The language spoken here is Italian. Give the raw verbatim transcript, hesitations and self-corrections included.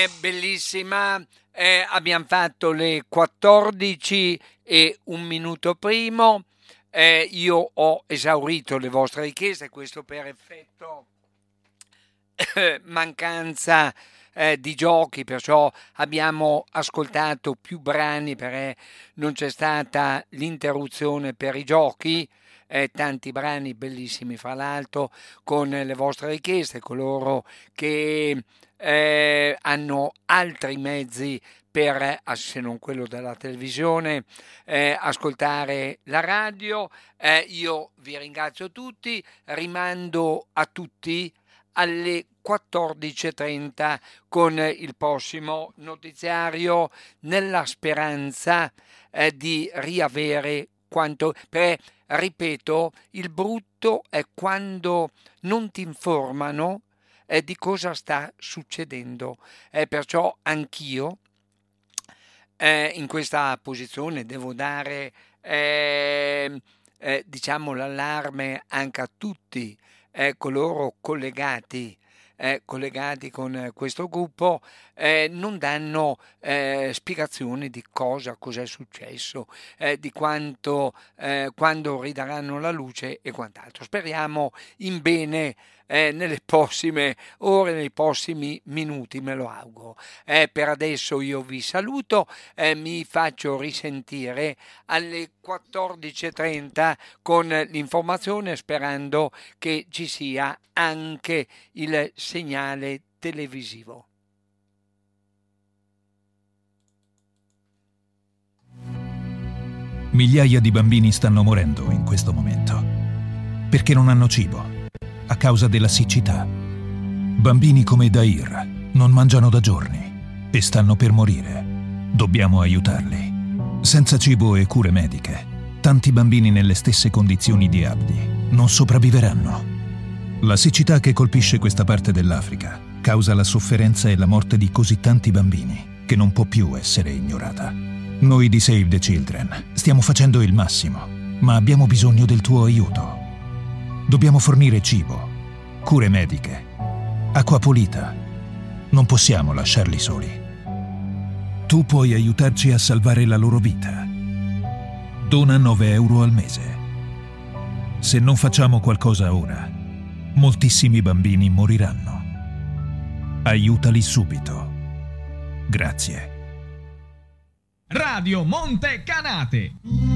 è bellissima. Eh, abbiamo fatto le quattordici e un minuto primo. Eh, io ho esaurito le vostre richieste, questo per effetto mancanza eh, di giochi, perciò abbiamo ascoltato più brani perché non c'è stata l'interruzione per i giochi. Eh, tanti brani bellissimi fra l'altro con le vostre richieste, coloro che eh, hanno altri mezzi per, se non quello della televisione, eh, ascoltare la radio. Eh, io vi ringrazio tutti, rimando a tutti alle quattordici e trenta con il prossimo notiziario, nella speranza eh, di riavere quanto... Perché, ripeto, il brutto è quando non ti informano eh, di cosa sta succedendo. Eh, perciò anch'io eh, in questa posizione devo dare eh, eh, diciamo l'allarme anche a tutti eh, coloro collegati eh, collegati con eh, questo gruppo. Eh, non danno eh, spiegazioni di cosa cos'è successo, eh, di quanto eh, quando ridaranno la luce e quant'altro. Speriamo in bene eh, nelle prossime ore, nei prossimi minuti, me lo auguro. Eh, per adesso io vi saluto, eh, mi faccio risentire alle quattordici e trenta con l'informazione, sperando che ci sia anche il segnale televisivo. Migliaia di bambini stanno morendo in questo momento perché non hanno cibo a causa della siccità. Bambini come Dair non mangiano da giorni e stanno per morire. Dobbiamo aiutarli. Senza cibo e cure mediche, tanti bambini nelle stesse condizioni di Abdi non sopravviveranno. La siccità che colpisce questa parte dell'Africa causa la sofferenza e la morte di così tanti bambini che non può più essere ignorata. Noi di Save the Children stiamo facendo il massimo, ma abbiamo bisogno del tuo aiuto. Dobbiamo fornire cibo, cure mediche, acqua pulita. Non possiamo lasciarli soli. Tu puoi aiutarci a salvare la loro vita. Dona nove euro al mese. Se non facciamo qualcosa ora, moltissimi bambini moriranno. Aiutali subito. Grazie. Radio Monte Canate.